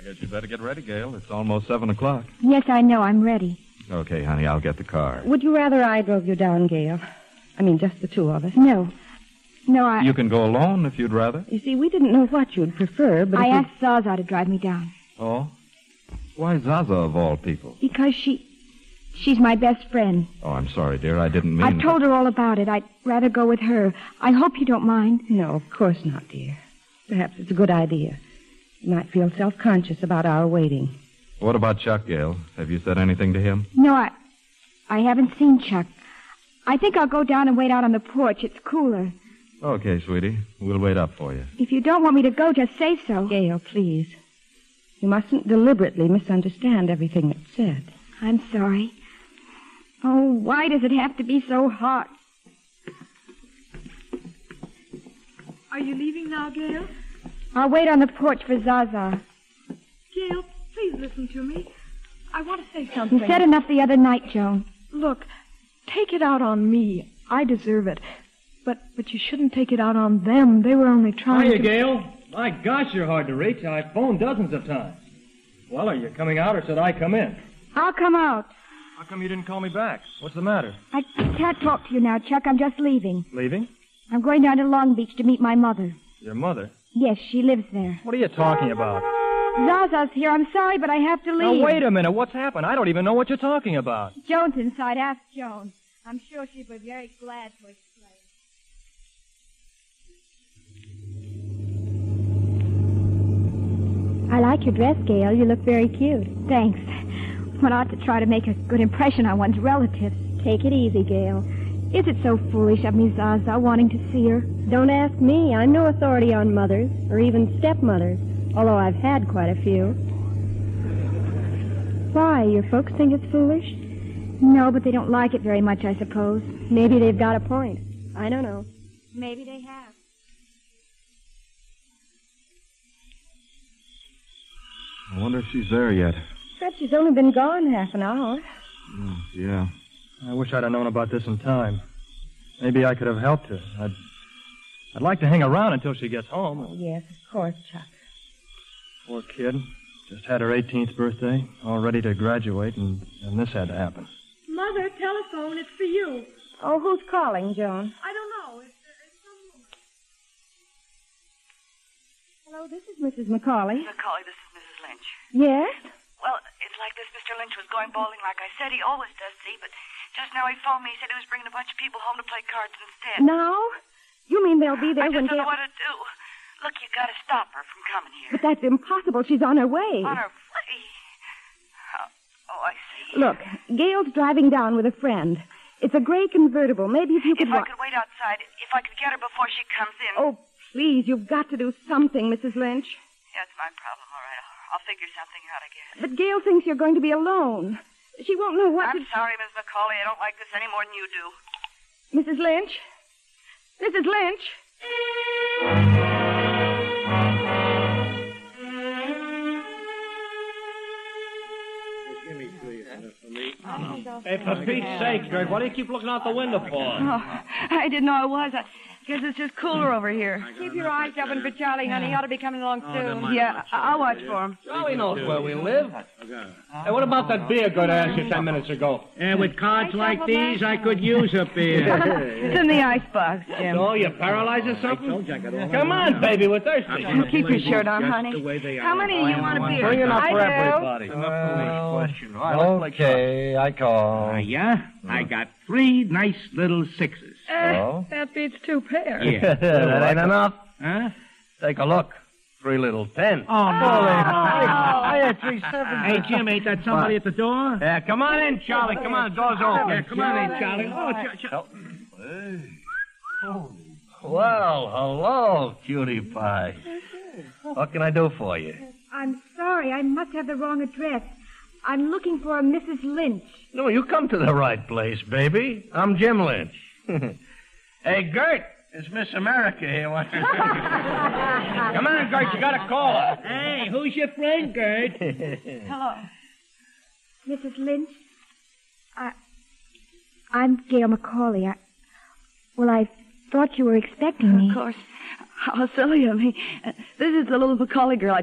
guess you better get ready, Gail. It's almost 7 o'clock. Yes, I know. I'm ready. Okay, honey, I'll get the car. Would you rather I drove you down, Gail? I mean, just the two of us. No. No, I... You can go alone if you'd rather. You see, we didn't know what you'd prefer, but I asked Zaza to drive me down. Oh? Why Zaza, of all people? Because she's my best friend. Oh, I'm sorry, dear. I didn't mean... I've told her all about it. I'd rather go with her. I hope you don't mind. No, of course not, dear. Perhaps it's a good idea. You might feel self-conscious about our waiting. What about Chuck, Gail? Have you said anything to him? No, I haven't seen Chuck. I think I'll go down and wait out on the porch. It's cooler. Okay, sweetie. We'll wait up for you. If you don't want me to go, just say so. Gail, please. You mustn't deliberately misunderstand everything that's said. I'm sorry. Oh, why does it have to be so hot? Are you leaving now, Gail? I'll wait on the porch for Zaza. Gail, please listen to me. I want to say something. You said enough the other night, Joan. Look, take it out on me. I deserve it. But you shouldn't take it out on them. They were only trying Hiya, to... Gail. My gosh, you're hard to reach. I phoned dozens of times. Well, are you coming out or should I come in? I'll come out. How come you didn't call me back? What's the matter? I can't talk to you now, Chuck. I'm just leaving. Leaving? I'm going down to Long Beach to meet my mother. Your mother? Yes, she lives there. What are you talking about? Zaza's here. I'm sorry, but I have to leave. Now, wait a minute. What's happened? I don't even know what you're talking about. Joan's inside. Ask Joan. I'm sure she'd be very glad to explain. I like your dress, Gail. You look very cute. Thanks. One ought to try to make a good impression on one's relatives. Take it easy, Gail. Is it so foolish of me, Zaza, wanting to see her? Don't ask me. I'm no authority on mothers, or even stepmothers, although I've had quite a few. Why? Your folks think it's foolish? No, but they don't like it very much, I suppose. Maybe they've got a point. I don't know. Maybe they have. I wonder if she's there yet. Bet she's only been gone half an hour. Yeah. I wish I'd have known about this in time. Maybe I could have helped her. I'd like to hang around until she gets home. Oh, yes, of course, Chuck. Poor kid. Just had her 18th birthday, all ready to graduate, and this had to happen. Mother, telephone. It's for you. Oh, who's calling, Joan? I don't know. It's some woman. Hello, this is Mrs. McCauley. McCauley, this is Mrs. Lynch. Yes? Well, it's like this. Mr. Lynch was going bowling like I said. He always does, see, but just now he phoned me. He said he was bringing a bunch of people home to play cards instead. Now? You mean they'll be there I when just don't know what to do. Look, you got to stop her from coming here. But that's impossible. She's on her way. On her way? Oh, I see. Look, Gail's driving down with a friend. It's a gray convertible. Maybe if you could... If I could wait outside, if I could get her before she comes in. Oh, please, you've got to do something, Mrs. Lynch. Yeah, it's my problem. All right, I'll figure something out, I guess. But Gail thinks you're going to be alone. She won't know what I'm sorry, Miss McCauley. I don't like this any more than you do. Mrs. Lynch? Mrs. Lynch? Hey, for Pete's sake, Gert, why do you keep looking out the window for? Oh, I didn't know I was. I guess it's just cooler over here. Keep your eyes open for Charlie, honey. He ought to be coming along soon. Yeah, I'll watch for him. Charlie knows where we live. Hey, what about that beer Gert asked you 10 minutes ago? And with cards like these, I could use a beer. It's in the icebox, Jim. Oh, you paralyzed or something? Come on, baby, we're thirsty. Keep your shirt on, honey. How many do you want to beer? Bring it up I for do. everybody. Okay, I call. Yeah? I got 3 nice little 6s. That beats 2 pairs. Yeah. That ain't enough. Huh? Take a look. 3 little 10. Oh, no. I had 3 7. Hey, Jim, ain't that somebody at the door? Yeah, come on in, Charlie. Come on, the door's open. Yeah, come on in, Charlie. Oh, Well, hello, cutie pie. What can I do for you? I'm sorry. I must have the wrong address. I'm looking for a Mrs. Lynch. No, you come to the right place, baby. I'm Jim Lynch. Hey, Gert, it's Miss America here. Come on, Gert, you gotta call her. Hey, who's your friend, Gert? Hello. Mrs. Lynch? I'm Gail McCauley. I thought you were expecting me. Of course. How silly of me. This is the little McCauley girl I